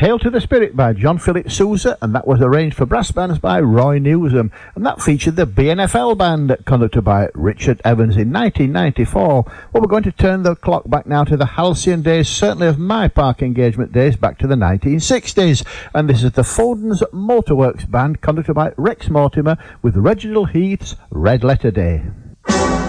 Hail to the Spirit by John Philip Sousa, and that was arranged for brass bands by Roy Newsom, and that featured the BNFL band conducted by Richard Evans in 1994. Well, we're going to turn the clock back now to the halcyon days, certainly of my park engagement days, back to the 1960s, and this is the Foden's Motorworks band conducted by Rex Mortimer with Reginald Heath's Red Letter Day.